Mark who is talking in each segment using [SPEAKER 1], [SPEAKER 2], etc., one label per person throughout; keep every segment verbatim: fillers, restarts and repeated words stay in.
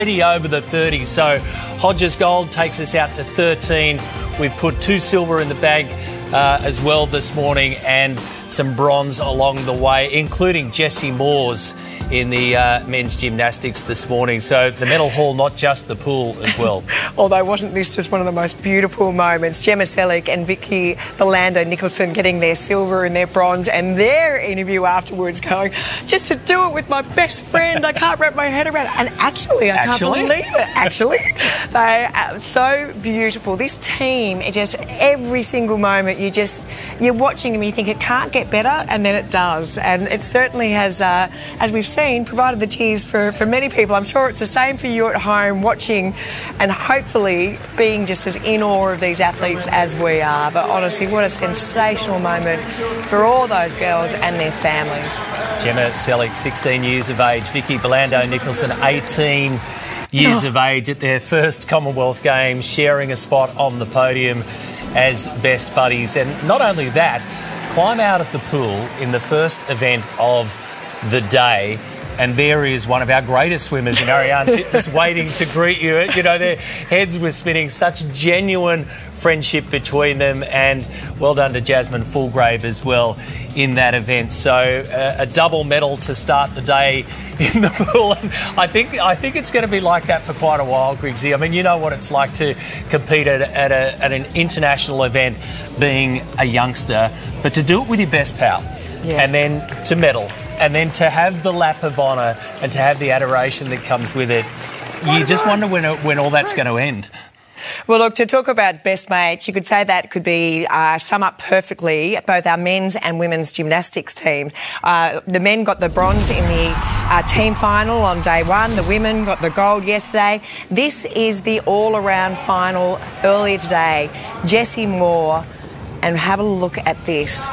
[SPEAKER 1] over the thirty, so Hodges Gold takes us out to thirteen. We've put two silver in the bag uh, as well this morning and some bronze along the way, including Jessie Moore's in the uh, men's gymnastics this morning. So the medal haul, not just the pool as well.
[SPEAKER 2] Although wasn't this just one of the most beautiful moments? Gemma Selick and Vicky Belando Nicholson getting their silver and their bronze, and their interview afterwards going, just to do it with my best friend, I can't wrap my head around it. And actually, I
[SPEAKER 1] actually?
[SPEAKER 2] can't believe it. Actually, they are so beautiful. This team, it just, every single moment, you just, you're watching them, you think it can't get better, and then it does. And it certainly has, uh, as we've seen, provided the tears for, for many people. I'm sure it's the same for you at home watching and hopefully being just as in awe of these athletes as we are. But honestly, what a sensational moment for all those girls and their families.
[SPEAKER 1] Gemma Selick, sixteen years of age. Vicky Belando Nicholson, eighteen years oh. of age at their first Commonwealth Games, sharing a spot on the podium as best buddies. And not only that, climb out of the pool in the first event of the day, and there is one of our greatest swimmers in Ariarne Titmus waiting to greet you. You know, their heads were spinning, such genuine friendship between them, and well done to Jasmine Fulgrave as well in that event. So uh, a double medal to start the day in the pool. And I think I think it's going to be like that for quite a while, Griggsy. I mean, you know what it's like to compete at, at, a, at an international event being a youngster, but to do it with your best pal yeah. and then to medal. And then to have the lap of honour and to have the adoration that comes with it, you just wonder when when all that's going to end.
[SPEAKER 2] Well, look, to talk about best mates, you could say that could be uh, sum up perfectly both our men's and women's gymnastics team. Uh, the men got the bronze in the uh, team final on day one. The women got the gold yesterday. This is the all-around final earlier today. Jessie Moore, and have a look at this.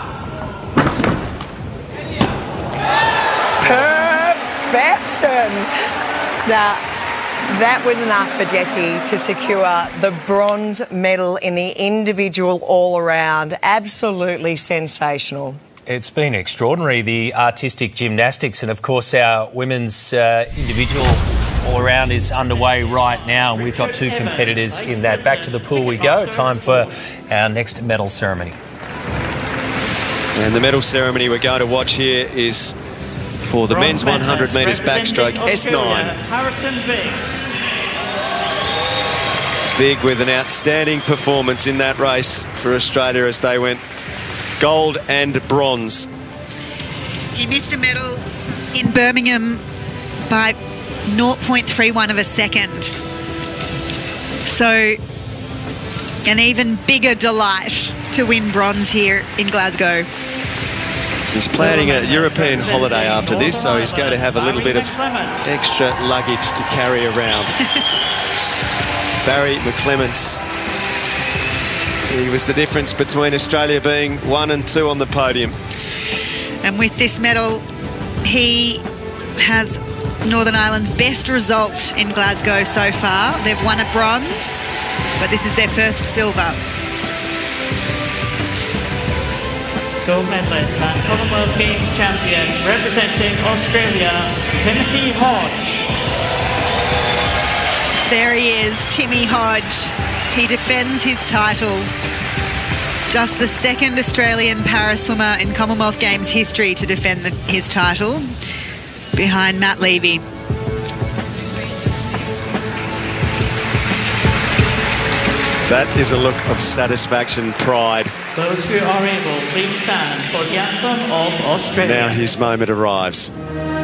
[SPEAKER 2] Perfection! Now, that was enough for Jessie to secure the bronze medal in the individual all-around. Absolutely sensational.
[SPEAKER 1] It's been extraordinary, the artistic gymnastics, and of course our women's uh, individual all-around is underway right now, and we've got two competitors in that. Back to the pool we go. Time for our next medal ceremony.
[SPEAKER 3] And the medal ceremony we're going to watch here is for the men's one hundred metres backstroke, S nine.
[SPEAKER 4] Harrison Vig.
[SPEAKER 3] Vig with an outstanding performance in that race for Australia as they went gold and bronze.
[SPEAKER 5] He missed a medal in Birmingham by zero point three one of a second. So an even bigger delight to win bronze here in Glasgow.
[SPEAKER 3] He's planning a European holiday after this, so he's going to have a little bit of extra luggage to carry around. Barry McClements, he was the difference between Australia being one and two on the podium.
[SPEAKER 5] And with this medal, he has Northern Ireland's best result in Glasgow so far. They've won a bronze, but this is their first silver.
[SPEAKER 4] Gold medalist and Commonwealth Games champion representing Australia, Timothy Hodge.
[SPEAKER 5] There he is, Timmy Hodge. He defends his title. Just the second Australian para-swimmer in Commonwealth Games history to defend the, his title, behind Matt Levy.
[SPEAKER 3] That is a look of satisfaction, pride.
[SPEAKER 4] Those who are able, please stand for the anthem of Australia.
[SPEAKER 3] Now his moment arrives.